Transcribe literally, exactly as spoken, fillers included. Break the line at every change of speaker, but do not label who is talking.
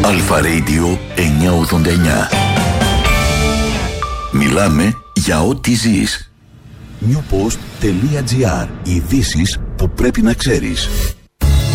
Αλφα Radio εννιακόσια ογδόντα εννιά. Μιλάμε για ό,τι ζεις. newpost.gr. Ειδήσεις που πρέπει να ξέρεις.